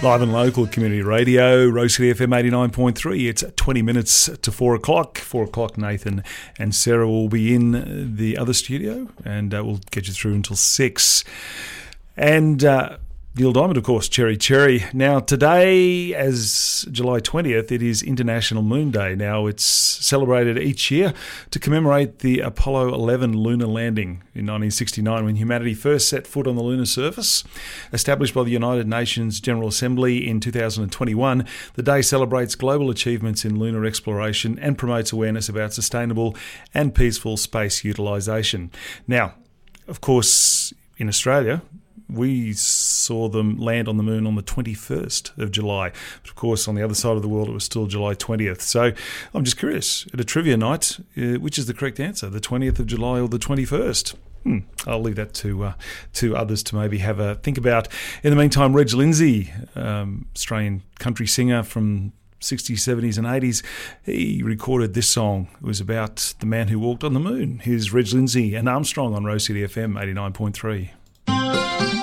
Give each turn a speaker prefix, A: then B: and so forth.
A: Live and local community radio, Rose City FM 89.3. It's 20 minutes to 4 o'clock. 4 o'clock, Nathan and Sarah will be in the other studio, and we'll get you through until 6. And Neil Diamond, of course, Cherry Cherry. Now, today, as July 20th, it is International Moon Day. Now, it's celebrated each year to commemorate the Apollo 11 lunar landing in 1969, when humanity first set foot on the lunar surface. Established by the United Nations General Assembly in 2021, the day celebrates global achievements in lunar exploration and promotes awareness about sustainable and peaceful space utilisation. Now, of course, in Australia, we saw them land on the moon on the 21st of July. But of course, on the other side of the world, it was still July 20th. So I'm just curious, at a trivia night, which is the correct answer, the 20th of July or the 21st? I'll leave that to others to maybe have a think about. In the meantime, Reg Lindsay, Australian country singer from 60s, 70s and 80s, he recorded this song. It was about the man who walked on the moon. Here's Reg Lindsay and Armstrong on Rose City FM 89.3.